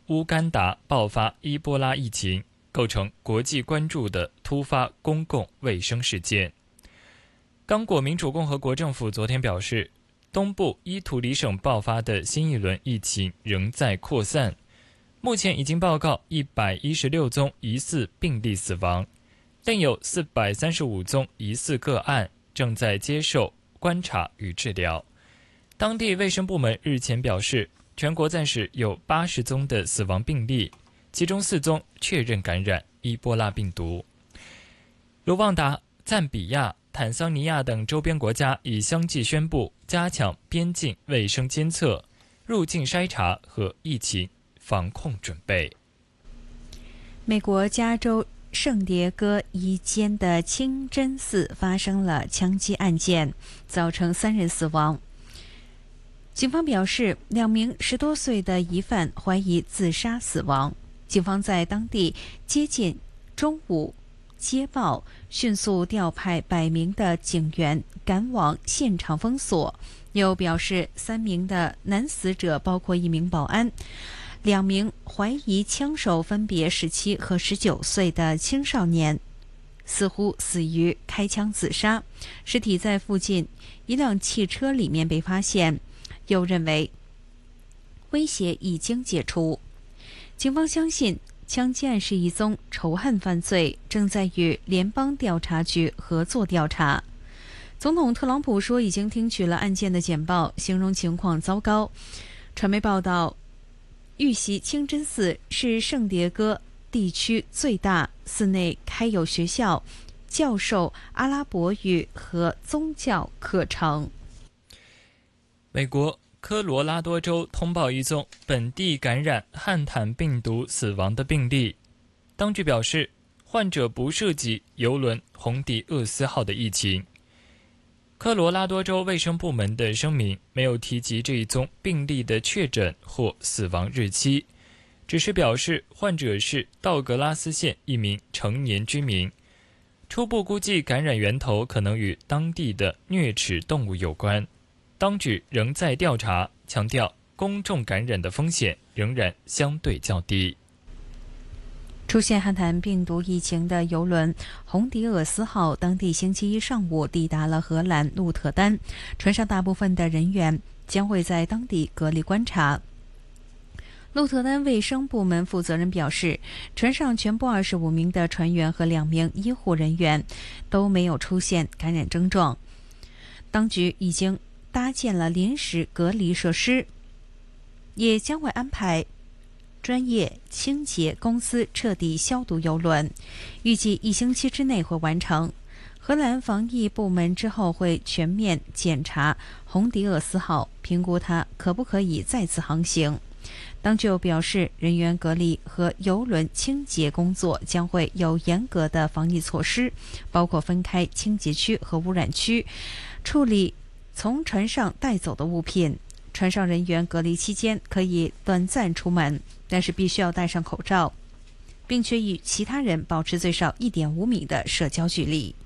乌干达爆发伊波拉疫情，构成国际关注的突发公共卫生事件。刚果民主共和国政府昨天表示，东部伊图里省爆发的新一轮疫情仍在扩散，目前已经报告116宗疑似病例死亡，另有435宗疑似个案正在接受观察与治疗。当地卫生部门日前表示，全国暂时有80宗的死亡病例，其中4宗确认感染伊波拉病毒。卢旺达、赞比亚、坦桑尼亚等周边国家已相继宣布加强边境卫生监测、入境筛查和疫情防控准备。 美国加州圣迭戈一间的清真寺发生了枪击案件，造成3人死亡。警方表示，2名10多岁的疑犯怀疑自杀死亡。警方在当地接近中午接报，迅速调派100名的警员赶往现场封锁。又表示3名的男死者包括1名保安，2名怀疑枪手分别17和19岁的青少年，似乎死于开枪自杀，尸体在附近一辆汽车里面被发现。又认为威胁已经解除。警方相信枪击案是一宗仇恨犯罪，正在与联邦调查局合作调查。总统特朗普说已经听取了案件的简报，形容情况糟糕。传媒报道，遇袭清真寺是圣迭戈地区最大，寺内开有学校，教授阿拉伯语和宗教课程。 美国科罗拉多州通报一宗本地感染汉坦病毒死亡的病例，当局表示患者不涉及邮轮红迪厄斯号的疫情。科罗拉多州卫生部门的声明没有提及这一宗病例的确诊或死亡日期，只是表示患者是道格拉斯县一名成年居民，初步估计感染源头可能与当地的啮齿动物有关。当局仍在调查，强调公众感染的风险仍然相对较低。 出现汉坦病毒疫情的邮轮红迪厄斯号，当地星期一上午抵达了荷兰鹿特丹，船上大部分的人员将会在当地隔离观察。鹿特丹卫生部门负责人表示，船上全部25名的船员和2名医护人员都没有出现感染症状。当局已经搭建了临时隔离设施，也将会安排专业清洁公司彻底消毒邮轮，预计1星期之内会完成。荷兰防疫部门之后会全面检查红迪厄斯号，评估它可不可以再次航行。当局表示，人员隔离和邮轮清洁工作将会有严格的防疫措施，包括分开清洁区和污染区，处理从船上带走的物品。船上人员隔离期间可以短暂出门，但是必须要戴上口罩，并且与其他人保持最少1.5米的社交距离。